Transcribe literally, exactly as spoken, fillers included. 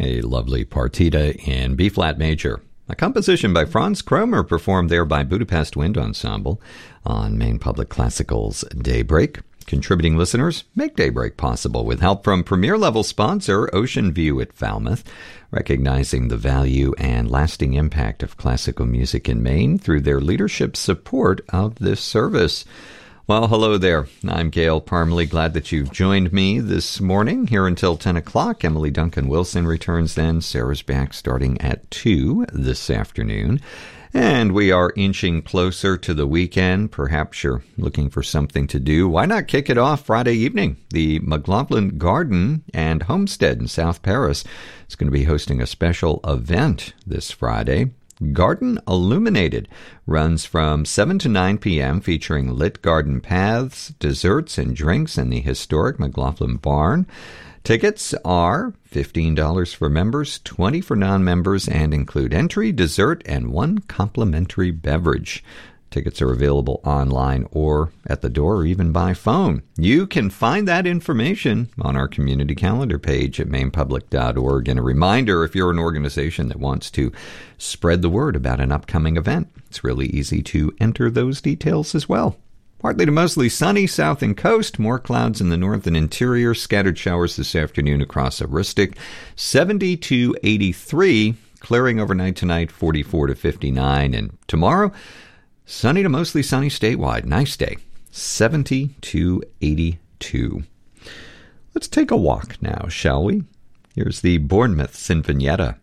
a lovely partita in B-flat major. A composition by Franz Kromer performed there by Budapest Wind Ensemble on Maine Public Classical's Daybreak. Contributing listeners make Daybreak possible with help from premier-level sponsor Ocean View at Falmouth, recognizing the value and lasting impact of classical music in Maine through their leadership support of this service. Well, hello there. I'm Gail Parmalee. Glad that you've joined me this morning here until ten o'clock. Emily Duncan-Wilson returns then. Sarah's back starting at two this afternoon. And we are inching closer to the weekend. Perhaps you're looking for something to do. Why not kick it off Friday evening? The McLaughlin Garden and Homestead in South Paris is going to be hosting a special event this Friday. Garden Illuminated runs from seven to nine p.m. featuring lit garden paths, desserts, and drinks in the historic McLaughlin Barn. Tickets are fifteen dollars for members, twenty dollars for non-members, and include entry, dessert, and one complimentary beverage. Tickets are available online or at the door or even by phone. You can find that information on our community calendar page at maine public dot org. And a reminder, if you're an organization that wants to spread the word about an upcoming event, it's really easy to enter those details as well. Partly to mostly sunny south and coast, more clouds in the north and interior, scattered showers this afternoon across Aroostook, seventy to eighty-three, clearing overnight tonight, forty-four to fifty-nine, and tomorrow, sunny to mostly sunny statewide. Nice day. seventy to eighty-two. Let's take a walk now, shall we? Here's the Bournemouth Sinfonietta.